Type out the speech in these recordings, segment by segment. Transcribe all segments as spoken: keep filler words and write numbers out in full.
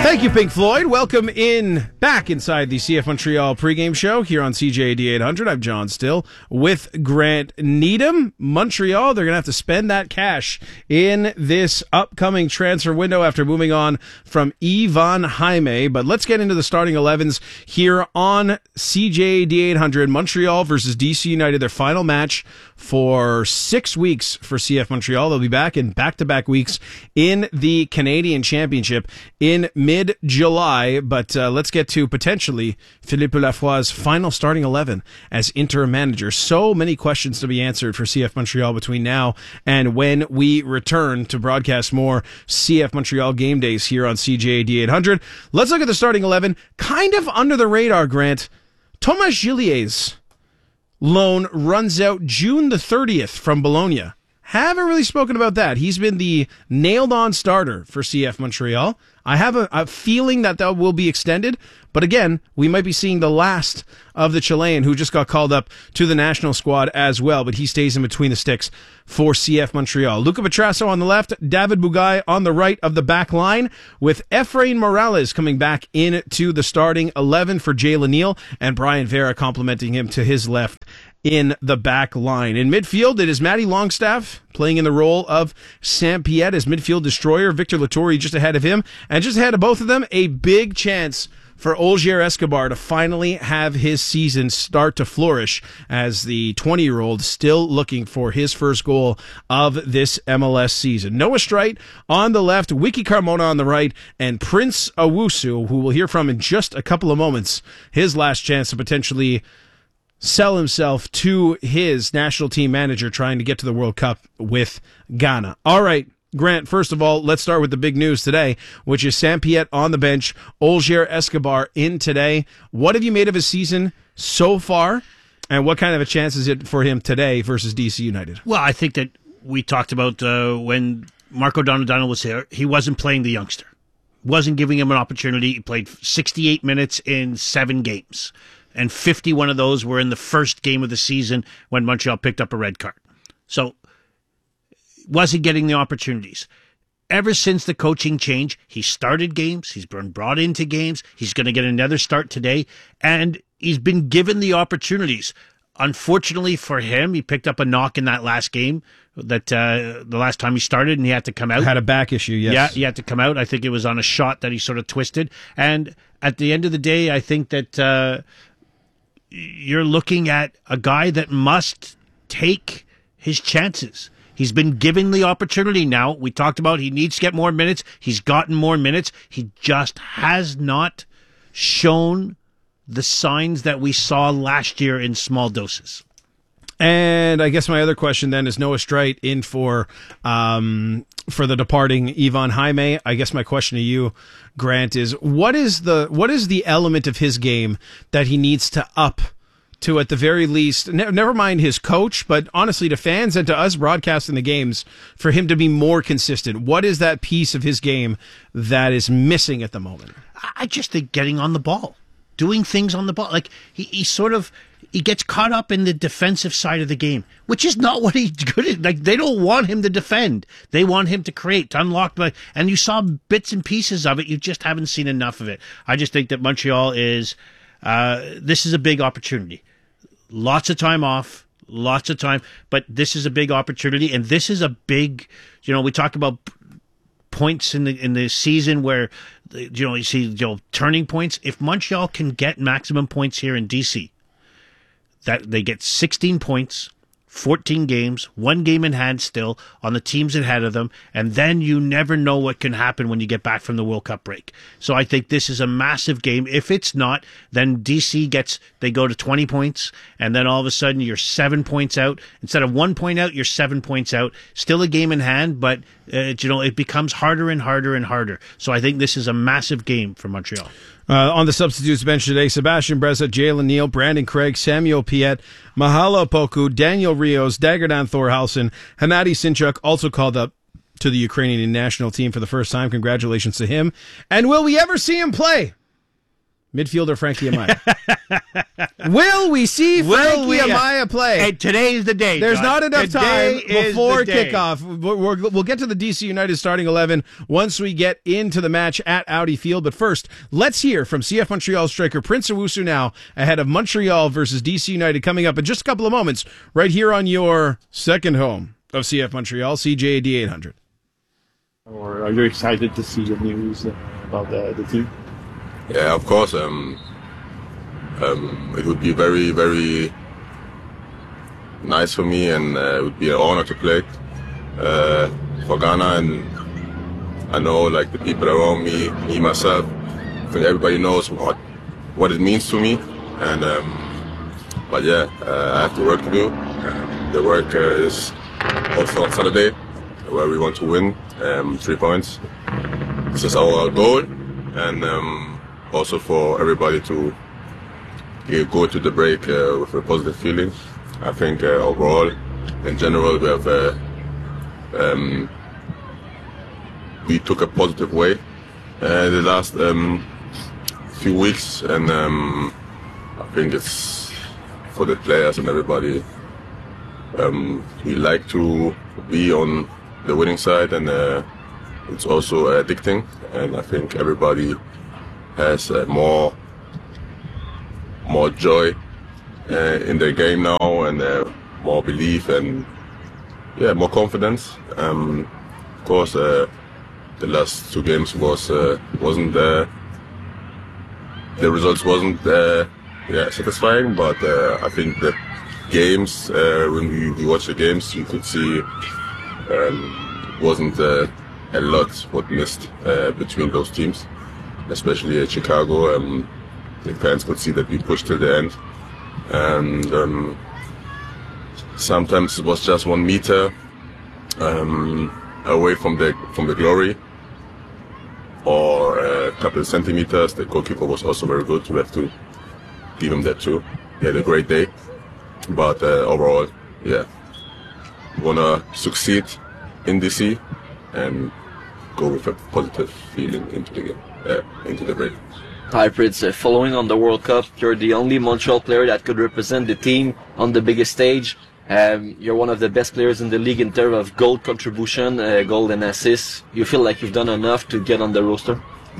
Thank you, Pink Floyd. Welcome in back inside the C F Montreal pregame show here on C J A D eight hundred. I'm John Still with Grant Needham. Montreal, they're going to have to spend that cash in this upcoming transfer window after moving on from Ivan Jaime. But let's get into the starting elevens here on C J A D eight hundred. Montreal versus D C United, their final match for six weeks for C F Montreal. They'll be back in back-to-back weeks in the Canadian Championship in mid-July, but uh, let's get to potentially Philippe Lafoy's final starting eleven as interim manager. So many questions to be answered for C F Montreal between now and when we return to broadcast more C F Montreal game days here on C J A D eight hundred. Let's look at the starting eleven. Kind of under the radar, Grant. Thomas Gillier's loan runs out June the thirtieth from Bologna. Haven't really spoken about that. He's been the nailed-on starter for C F Montreal. I have a, a feeling that that will be extended, but again, we might be seeing the last of the Chilean who just got called up to the national squad as well, but he stays in between the sticks for C F Montreal. Luca Petrasso on the left, David Bugay on the right of the back line, with Efrain Morales coming back into the starting eleven for Jalen Neal, and Brian Vera complementing him to his left in the back line. In midfield, it is Matty Longstaff playing in the role of Sam Piet as midfield destroyer. Victor Lattori just ahead of him. And just ahead of both of them, a big chance for Olgier Escobar to finally have his season start to flourish as the twenty-year-old still looking for his first goal of this M L S season. Noah Streit on the left, Wiki Carmona on the right, and Prince Owusu, who we'll hear from in just a couple of moments, his last chance to potentially sell himself to his national team manager trying to get to the World Cup with Ghana. All right, Grant, first of all, let's start with the big news today, which is Sam Piet on the bench, Olgier Escobar in today. What have you made of his season so far, and what kind of a chance is it for him today versus D C United? Well, I think that we talked about uh, when Marco Donadano was here, he wasn't playing the youngster. Wasn't giving him an opportunity. He played sixty-eight minutes in seven games. And fifty-one of those were in the first game of the season when Montreal picked up a red card. So, wasn't getting the opportunities. Ever since the coaching change, he started games, he's been brought into games, he's going to get another start today, and he's been given the opportunities. Unfortunately for him, he picked up a knock in that last game, that uh, the last time he started, and he had to come out. Had a back issue, yes. Yeah, he had to come out. I think it was on a shot that he sort of twisted. And at the end of the day, I think that Uh, you're looking at a guy that must take his chances. He's been given the opportunity now. We talked about he needs to get more minutes. He's gotten more minutes. He just has not shown the signs that we saw last year in small doses. And I guess my other question then is Noah Streit in for um, for the departing Ivan Jaime. I guess my question to you, Grant, is what is the what is the element of his game that he needs to up to, at the very least, ne- never mind his coach, but honestly to fans and to us broadcasting the games, for him to be more consistent? What is that piece of his game that is missing at the moment? I just think getting on the ball, doing things on the ball. Like he, he sort of he gets caught up in the defensive side of the game, which is not what he's good at. Like they don't want him to defend; they want him to create, to unlock. By, and you saw bits and pieces of it. You just haven't seen enough of it. I just think that Montreal is. Uh, this is a big opportunity. Lots of time off, lots of time, but this is a big opportunity, and this is a big. You know, we talk about points in the in the season where, you know, you see, you know, turning points. If Montreal can get maximum points here in D C, that they get sixteen points, fourteen games, one game in hand still on the teams ahead of them, and then you never know what can happen when you get back from the World Cup break. So I think this is a massive game. If it's not, then D C gets, they go to twenty points, and then all of a sudden you're seven points out. Instead of one point out, you're seven points out. Still a game in hand, but uh, you know, it becomes harder and harder and harder. So I think this is a massive game for Montreal. Uh, on the substitutes bench today, Sebastian Breza, Jalen Neal, Brandon Craig, Samuel Piet, Mahala Poku, Daniel Rios, Dagerdan Thorhalsen, Hennady Sinchuk, also called up to the Ukrainian national team for the first time. Congratulations to him. And will we ever see him play? Midfielder Frankie Amaya. Will we see Will Frankie we, uh, Amaya play? Hey, today is the day. There's John. not enough Today time is before the day. kickoff. We're, we're, we'll get to the D C United starting eleven once we get into the match at Audi Field. But first, let's hear from C F Montreal striker Prince Owusu now ahead of Montreal versus D C United coming up in just a couple of moments right here on your second home of C F Montreal, C J A D eight hundred. Or are you excited to see the news about the, the team? Yeah, of course. Um, um, it would be very, very nice for me, and uh, it would be an honor to play uh, for Ghana. And I know, like, the people around me, me myself, I think everybody knows what what it means to me. And um, but yeah, uh, I have to work to do. Uh, the work uh, is also on Saturday, where we want to win um, three points. This is our goal, and um, also for everybody to uh, go to the break uh, with a positive feeling. I think uh, overall, in general, we have uh, um, we took a positive way uh, the last um, few weeks, and um, I think it's for the players and everybody. Um, we like to be on the winning side, and uh, it's also addicting. And I think everybody has uh, more more joy uh, in their game now, and uh, more belief, and yeah, more confidence. Um, of course, uh, the last two games was uh, wasn't uh, the results wasn't uh, yeah satisfying, but uh, I think the games uh, when we, we watched the games, you could see um, wasn't uh, a lot what missed uh, between those teams, especially at Chicago. Um, the fans could see that we pushed till the end, and um, sometimes it was just one meter um, away from the from the glory, or a couple of centimeters. The goalkeeper was also very good. We have to give him that too. He had a great day, but uh, overall, yeah, we wanna succeed in D C and go with a positive feeling into the game, uh, into the break. Hi, Prince. Uh, following on the World Cup, you're the only Montreal player that could represent the team on the biggest stage. Um, you're one of the best players in the league in terms of goal contribution, uh, goal and assists. You feel like you've done enough to get on the roster?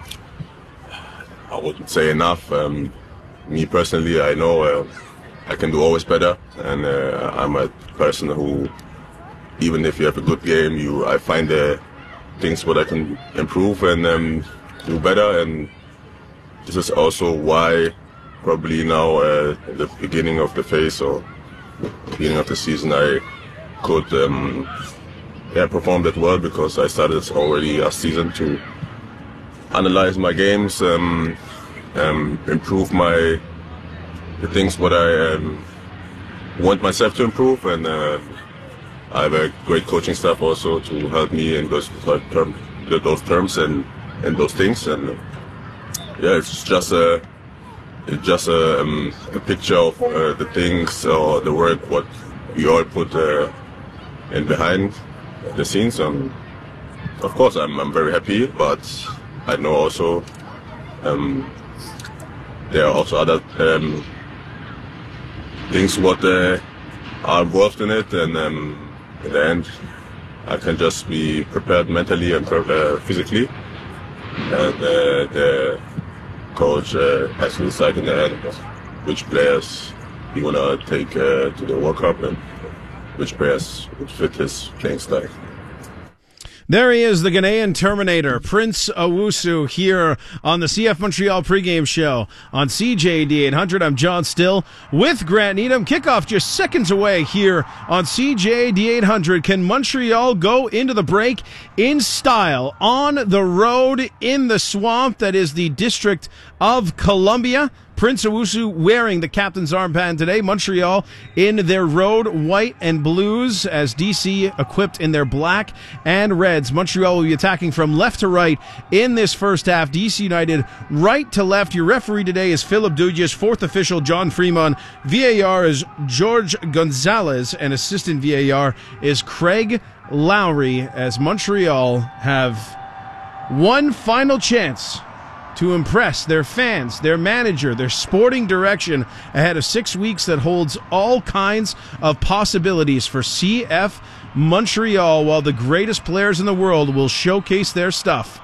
I wouldn't say enough. Um, me personally, I know uh, I can do always better, and uh, I'm a person who, even if you have a good game, you I find the things what I can improve and um, do better. And this is also why probably now uh, at the beginning of the phase or beginning of the season I could um, yeah, perform that well, because I started already last season to analyze my games, um, um, improve my the things what I um, want myself to improve, and uh, I have a great coaching staff also to help me in those term, those terms and, and those things. And yeah, it's just a it's just a, um, a picture of uh, the things or the work what we all put uh, in behind the scenes. And of course, I'm I'm very happy, but I know also um, there are also other um, things what uh, are involved in it, and um, in the end, I can just be prepared mentally and uh, physically, and uh, the coach uh, has to decide in the end which players he wanna take uh, to the World Cup and which players would fit his playing style. There he is, the Ghanaian Terminator, Prince Owusu, here on the C F Montreal pregame show on C J D eight hundred. I'm John Still with Grant Needham. Kickoff just seconds away here on C J D eight hundred. Can Montreal go into the break in style on the road in the swamp that is the District of Columbia? Prince Owusu wearing the captain's armband today. Montreal in their road white and blues, as D C equipped in their black and reds. Montreal will be attacking from left to right in this first half. D C United right to left. Your referee today is Philip Dugias. Fourth official John Fremont. V A R is George Gonzalez, and assistant V A R is Craig Lowry, as Montreal have one final chance to impress their fans, their manager, their sporting direction ahead of six weeks that holds all kinds of possibilities for C F Montreal, while the greatest players in the world will showcase their stuff.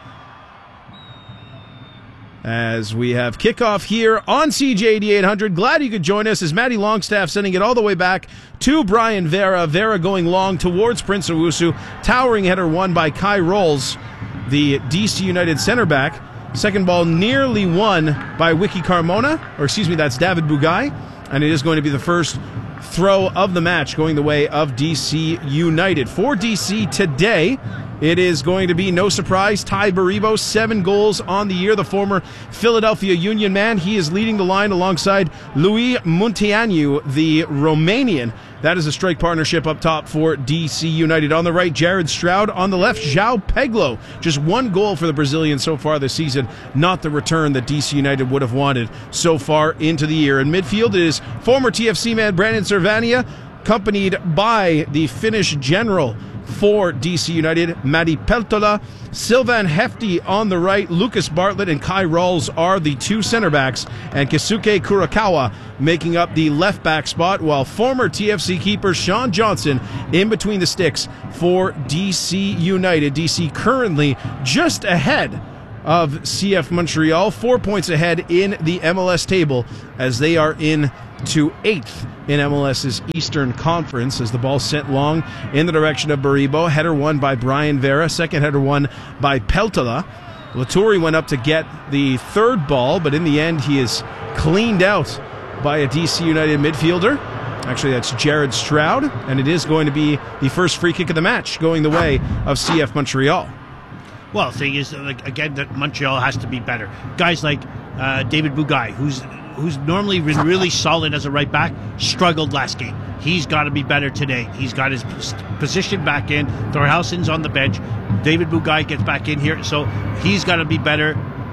As we have kickoff here on C J A D eight hundred. Glad you could join us as Matty Longstaff sending it all the way back to Brian Vera. Vera going long towards Prince Owusu. Towering header won by Kai Rolls, the D C United center back. Second ball nearly won by Wiki Carmona, or excuse me, that's David Bugai. And it is going to be the first throw of the match going the way of D C United. For D C today, it is going to be, no surprise, Ty Baribo, seven goals on the year, the former Philadelphia Union man. He is leading the line alongside Louis Munteanu, the Romanian. That is a strike partnership up top for D C United. On the right, Jared Stroud. On the left, João Peglo. Just one goal for the Brazilian so far this season. Not the return that D C United would have wanted so far into the year. In midfield, it is former T F C man Brandon Servania, accompanied by the Finnish general for D C United, Matti Peltola. Sylvan Hefti on the right, Lucas Bartlett and Kai Rolls are the two center backs, and Keisuke Kurakawa making up the left back spot, while former T F C keeper Sean Johnson in between the sticks for D C United. D C currently just ahead of C F Montreal, four points ahead in the M L S table as they are in to eighth in MLS's Eastern Conference, as the ball sent long in the direction of Baribo. Header won by Brian Vera. Second header won by Peltola. Laturi went up to get the third ball, but in the end he is cleaned out by a D C United midfielder. Actually, that's Jared Stroud, and it is going to be the first free kick of the match going the way of C F Montreal. Well, the thing is, like, again, that Montreal has to be better. Guys like uh, David Bugai, who's who's normally been really solid as a right back, struggled last game. He's got to be better today. He's got his position back in. Thorhausen's on the bench. David Bugai gets back in here, so he's got to be better.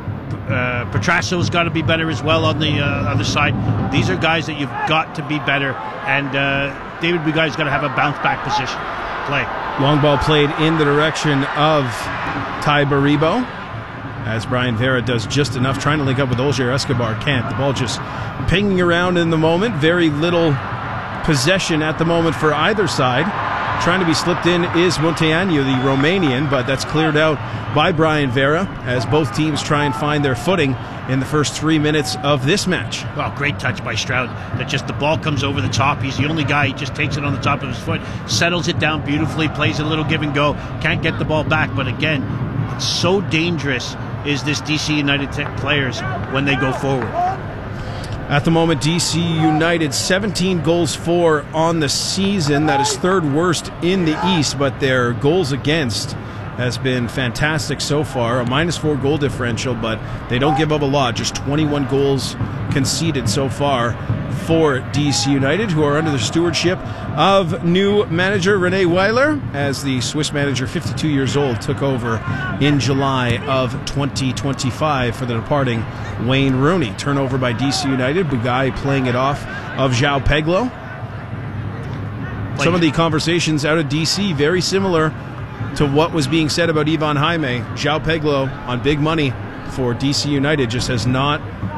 Uh, Petrasso's got to be better as well on the uh, other side. These are guys that you've got to be better, and uh, David Bugai's got to have a bounce back position. Play. Long ball played in the direction of Ty Baribo, as Brian Vera does just enough, trying to link up with Olger Escobar. Can't. The ball just pinging around in the moment. Very little possession at the moment for either side. Trying to be slipped in is Munteanu, the Romanian, but that's cleared out by Brian Vera as both teams try and find their footing in the first three minutes of this match. Well, great touch by Stroud. That just the ball comes over the top. He's the only guy. He just takes it on the top of his foot, settles it down beautifully, plays a little give and go. Can't get the ball back, but again, it's so dangerous is this D C United t- players when they go forward. At the moment, D C United seventeen goals for on the season. That is third worst in the East, but their goals against has been fantastic so far. A minus four goal differential, but they don't give up a lot. Just twenty-one goals conceded so far for D C United, who are under the stewardship of new manager Rene Weiler, as the Swiss manager, fifty-two years old, took over in July of twenty twenty-five for the departing Wayne Rooney. Turnover by D C United, Bugai playing it off of João Peglo. Some of the conversations out of D C very similar to what was being said about Ivan Jaime. João Peglo on big money for D C United just has not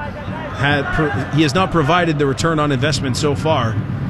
had he has not provided the return on investment so far,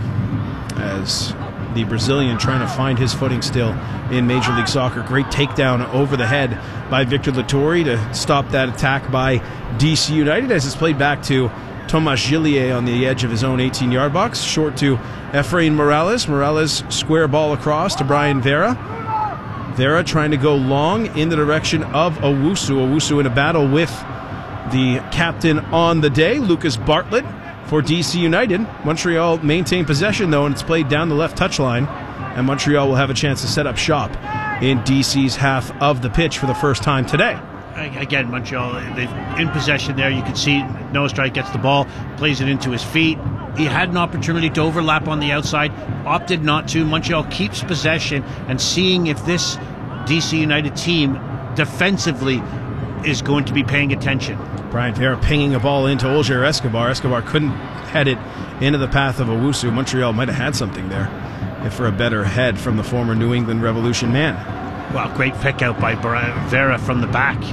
as the Brazilian trying to find his footing still in Major League Soccer. Great takedown over the head by Victor Laturi to stop that attack by D C United, as it's played back to Thomas Gillier on the edge of his own eighteen-yard box. Short to Efrain Morales. Morales square ball across to Brian Vera. Vera trying to go long in the direction of Owusu. Owusu in a battle with the captain on the day, Lucas Bartlett, for D C United. Montreal maintain possession, though, and it's played down the left touchline, and Montreal will have a chance to set up shop in D C's half of the pitch for the first time today. Again, Montreal, they've in possession there. You can see Noah Strike gets the ball, plays it into his feet. He had an opportunity to overlap on the outside, opted not to. Montreal keeps possession, and seeing if this D C United team defensively is going to be paying attention. Brian Vera pinging a ball into Olger Escobar. Escobar couldn't head it into the path of Owusu. Montreal might have had something there if for a better head from the former New England Revolution man. Well, great pick out by Vera from the back.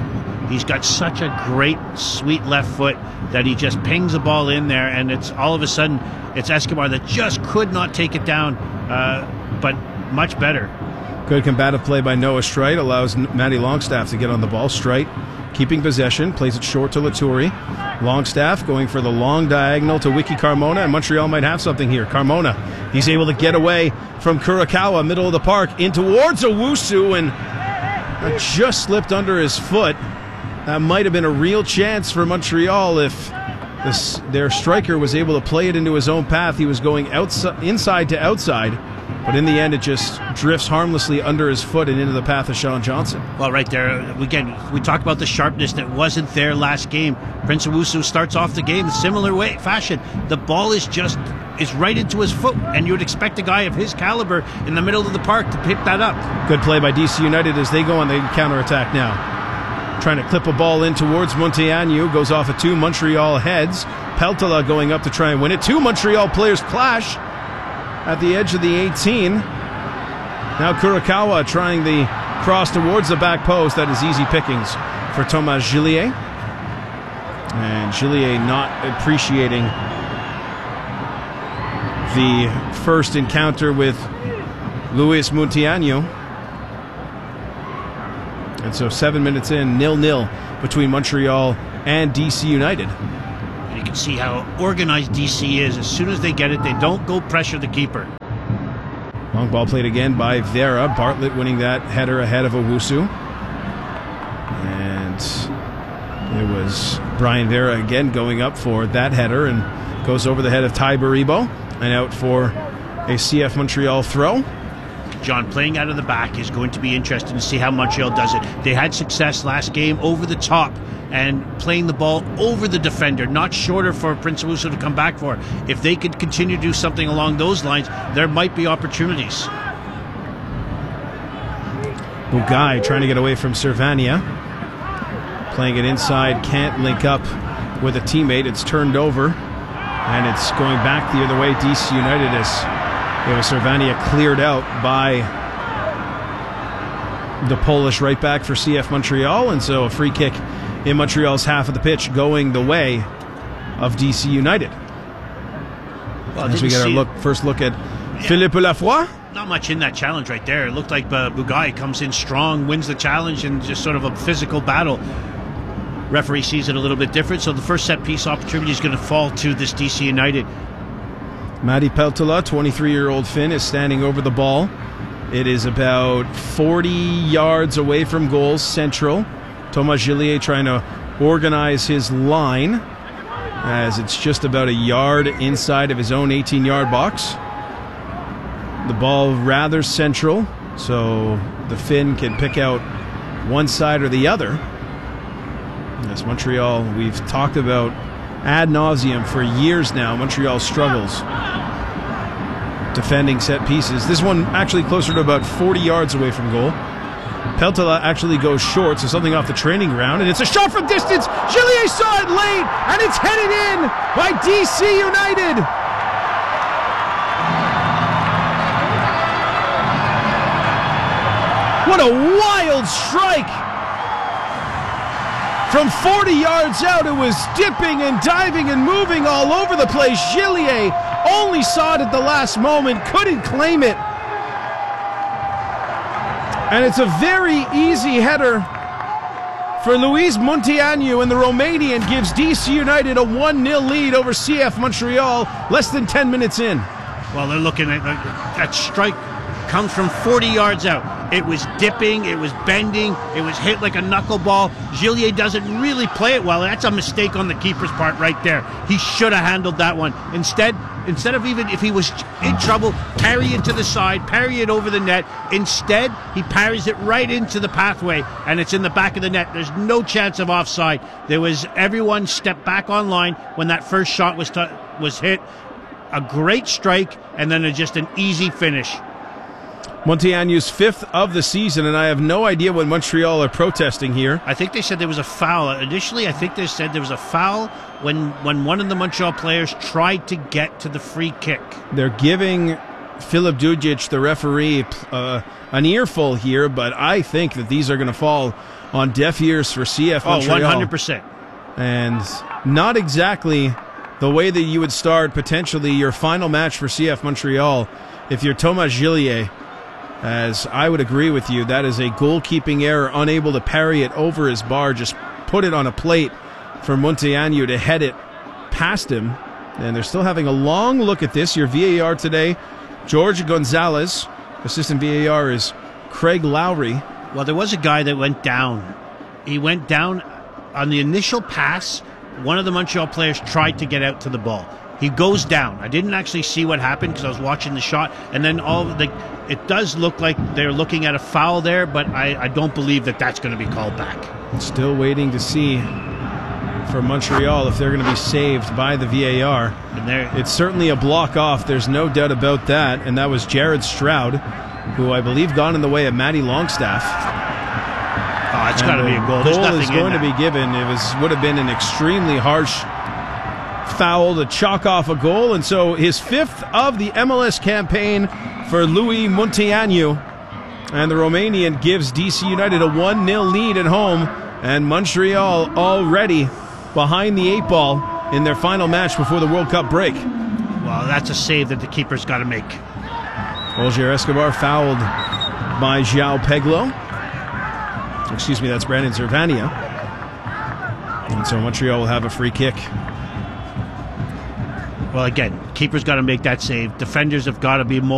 He's got such a great, sweet left foot that he just pings the ball in there, and it's all of a sudden it's Escobar that just could not take it down, uh, but much better. Good combative play by Noah Streit allows Matty Longstaff to get on the ball. Streit keeping possession, plays it short to Laturi. Longstaff going for the long diagonal to Wiki Carmona, and Montreal might have something here. Carmona, he's able to get away from Kurakawa, middle of the park, in towards Owusu, and that just slipped under his foot. That might have been a real chance for Montreal if this, their striker was able to play it into his own path. He was going outside, inside to outside, but in the end it just drifts harmlessly under his foot and into the path of Sean Johnson. Well, right there, again, we talked about the sharpness that wasn't there last game. Prince Owusu starts off the game in a similar way, fashion. The ball is just is right into his foot, and you would expect a guy of his caliber in the middle of the park to pick that up. Good play by D C United as they go on the counterattack now. Trying to clip a ball in towards Munteanu. Goes off at two. Montreal heads. Peltola going up to try and win it. Two Montreal players clash at the edge of the eighteen. Now Kurakawa trying the cross towards the back post. That is easy pickings for Thomas Gillier. And Gillier not appreciating the first encounter with Luis Munteanu. And so seven minutes in, nil-nil between Montreal and D C United. And you can see how organized D C is. As soon as they get it, they don't go pressure the keeper. Long ball played again by Vera. Bartlett winning that header ahead of Owusu. And it was Brian Vera again going up for that header and goes over the head of Ty Baribo and out for a C F Montreal throw. John, playing out of the back is going to be interesting to see how Montreal does it. They had success last game over the top and playing the ball over the defender, not shorter for Prince Owusu to come back for. If they could continue to do something along those lines, there might be opportunities. Bugai trying to get away from Servania. Playing it inside, can't link up with a teammate. It's turned over, and it's going back the other way. D C United is... It was Servania cleared out by the Polish right back for C F Montreal, and so a free kick in Montreal's half of the pitch going the way of D C United. Well, As we get our look, first look at yeah. Philippe Lafroy. Not much in that challenge right there. It looked like uh, Bugai comes in strong, wins the challenge, and just sort of a physical battle. Referee sees it a little bit different, so the first set piece opportunity is going to fall to this D C United. Matti Peltola, twenty-three-year-old Finn, is standing over the ball. It is about forty yards away from goal, central. Thomas Gillier trying to organize his line as it's just about a yard inside of his own eighteen-yard box. The ball rather central, so the Finn can pick out one side or the other. As Montreal, we've talked about ad nauseum for years now. Montreal struggles defending set pieces. This one actually closer to about forty yards away from goal. Peltola actually goes short, so something off the training ground, and it's a shot from distance. Gillier saw it late, and it's headed in by D C United. What a wild strike! From forty yards out, it was dipping and diving and moving all over the place. Gillier only saw it at the last moment, couldn't claim it. And it's a very easy header for Luis Munteanu, and the Romanian gives D C United a one nil lead over C F Montreal less than ten minutes in. Well, they're looking at uh, that strike comes from forty yards out. It was dipping, it was bending, it was hit like a knuckleball. Gillier doesn't really play it well. That's a mistake on the keeper's part right there. He should have handled that one. Instead, instead of even if he was in trouble, parry it to the side, parry it over the net. Instead, he parries it right into the pathway, and it's in the back of the net. There's no chance of offside. There was everyone stepped back on line when that first shot was t- was hit. A great strike, and then a, just an easy finish. Munteanu's fifth of the season, and I have no idea what Montreal are protesting here. I think they said there was a foul. Initially, I think they said there was a foul when, when one of the Montreal players tried to get to the free kick. They're giving Filip Dujic, the referee, uh, an earful here, but I think that these are going to fall on deaf ears for C F Oh, Montreal. one hundred percent. And not exactly the way that you would start potentially your final match for C F Montreal if you're Thomas Gillier, as I would agree with you. That is a goalkeeping error, unable to parry it over his bar, just put it on a plate for Munteanu to head it past him. And they're still having a long look at this. Your V A R today, George Gonzalez. Assistant V A R is Craig Lowry. Well, there was a guy that went down. He went down on the initial pass. One of the Montreal players tried to get out to the ball. He goes down. I didn't actually see what happened because I was watching the shot. And then all the, it does look like they're looking at a foul there, but I, I don't believe that that's going to be called back. Still waiting to see for Montreal if they're going to be saved by the V A R. And there, It's certainly a block off. There's no doubt about that. And that was Jared Stroud, who I believe gone in the way of Matty Longstaff. oh, it's got to be a goal. There's Goal nothing is in going to that. be given. It was would have been an extremely harsh foul to chalk off a goal. And so his fifth of the M L S campaign for Louis Munteanu. And the Romanian gives D C United a one nil lead at home. And Montreal already behind the eight ball in their final match before the World Cup break. Well, that's a save that the keeper's got to make. Olgier Escobar fouled by João Peglo. Excuse me, that's Brandon Zervania. And so Montreal will have a free kick. Well, again, keeper's got to make that save. Defenders have got to be more